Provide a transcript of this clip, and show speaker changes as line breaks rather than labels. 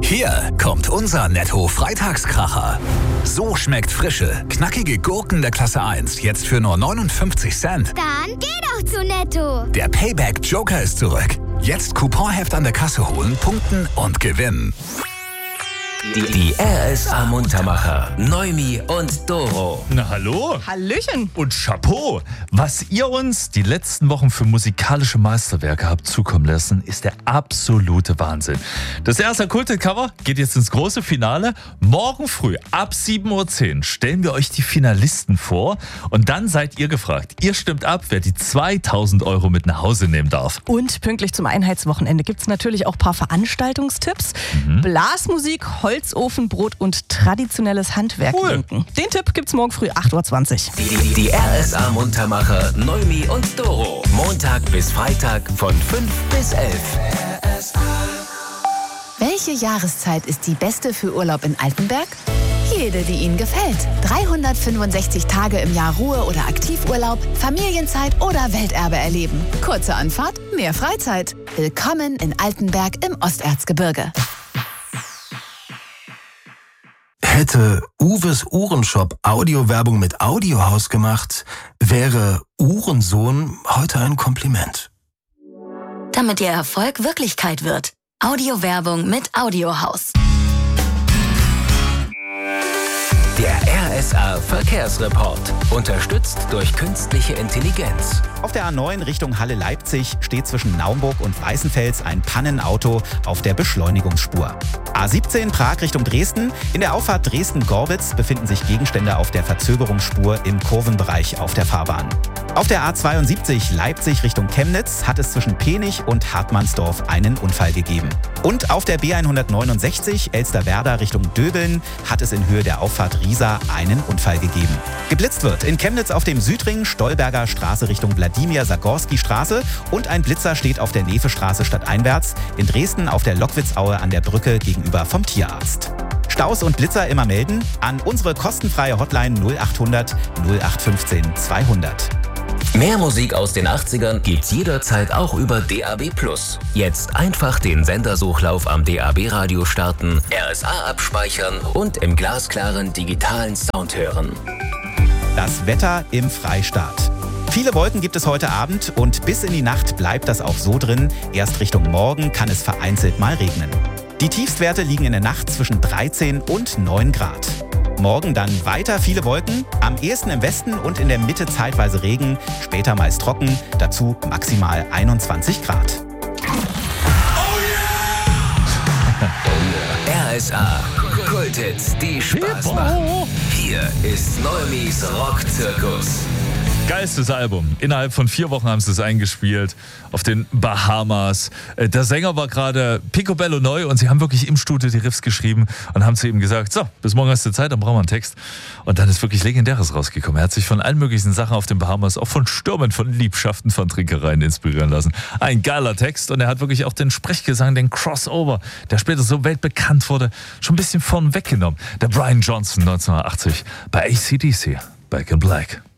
Hier kommt unser Netto-Freitagskracher. So schmeckt frische, knackige Gurken der Klasse 1 jetzt für nur 59 Cent.
Dann geh doch zu Netto.
Der Payback-Joker ist zurück. Jetzt Couponheft an der Kasse holen, punkten und gewinnen.
Die RSA Muntermacher, Noemi und Doro.
Na hallo.
Hallöchen.
Und Chapeau. Was ihr uns die letzten Wochen für musikalische Meisterwerke habt zukommen lassen, ist der absolute Wahnsinn. Das erste Kultet-Cover geht jetzt ins große Finale. Morgen früh ab 7.10 Uhr stellen wir euch die Finalisten vor. Und dann seid ihr gefragt. Ihr stimmt ab, wer die 2.000 € mit nach Hause nehmen darf.
Und pünktlich zum Einheitswochenende gibt es natürlich auch ein paar Veranstaltungstipps. Blasmusik, Holzofenbrot und traditionelles Handwerk lenken. Den Tipp gibt's morgen früh 8.20 Uhr.
Die RSA Muntermacher, Noemi und Doro. Montag bis Freitag von 5 bis 11.
Welche Jahreszeit ist die beste für Urlaub in Altenberg? Jede, die Ihnen gefällt. 365 Tage im Jahr Ruhe- oder Aktivurlaub, Familienzeit oder Welterbe erleben. Kurze Anfahrt, mehr Freizeit. Willkommen in Altenberg im Osterzgebirge.
Hätte Uwes Uhrenshop Audiowerbung mit Audiohaus gemacht, wäre Uhrensohn heute ein Kompliment.
Damit Ihr Erfolg Wirklichkeit wird. Audiowerbung mit Audiohaus.
Der RSA Verkehrsreport. Unterstützt durch künstliche Intelligenz.
Auf der A9 Richtung Halle-Leipzig steht zwischen Naumburg und Weißenfels ein Pannenauto auf der Beschleunigungsspur. A17 Prag Richtung Dresden. In der Auffahrt Dresden-Gorbitz befinden sich Gegenstände auf der Verzögerungsspur im Kurvenbereich auf der Fahrbahn. Auf der A72 Leipzig Richtung Chemnitz hat es zwischen Penich und Hartmannsdorf einen Unfall gegeben. Und auf der B169 Elsterwerda Richtung Döbeln hat es in Höhe der Auffahrt Riesa einen Unfall gegeben. Geblitzt wird in Chemnitz auf dem Südring Stolberger Straße Richtung Wladimir-Sagorski-Straße und ein Blitzer steht auf der Nevestraße stadteinwärts, in Dresden auf der Lockwitzaue an der Brücke gegenüber vom Tierarzt. Staus und Blitzer immer melden an unsere kostenfreie Hotline 0800 0815 200.
Mehr Musik aus den 80ern gibt's jederzeit auch über DAB+. Jetzt einfach den Sendersuchlauf am DAB-Radio starten, RSA abspeichern und im glasklaren digitalen Sound hören.
Das Wetter im Freistaat. Viele Wolken gibt es heute Abend und bis in die Nacht bleibt das auch so drin. Erst Richtung Morgen kann es vereinzelt mal regnen. Die Tiefstwerte liegen in der Nacht zwischen 13 und 9 Grad. Morgen dann weiter viele Wolken, am ehesten im Westen und in der Mitte zeitweise Regen, später meist trocken, dazu maximal 21 Grad.
RSA, Kulthits, die Spaß machen. Hier ist Neumis Rockzirkus.
Geilstes Album. Innerhalb von 4 Wochen haben sie es eingespielt auf den Bahamas. Der Sänger war gerade picobello neu und sie haben wirklich im Studio die Riffs geschrieben und haben zu ihm gesagt, so, bis morgen hast du Zeit, dann brauchen wir einen Text. Und dann ist wirklich Legendäres rausgekommen. Er hat sich von allen möglichen Sachen auf den Bahamas, auch von Stürmen, von Liebschaften, von Trinkereien inspirieren lassen. Ein geiler Text und er hat wirklich auch den Sprechgesang, den Crossover, der später so weltbekannt wurde, schon ein bisschen vorn weggenommen. Der Brian Johnson 1980 bei AC/DC, Back in Black.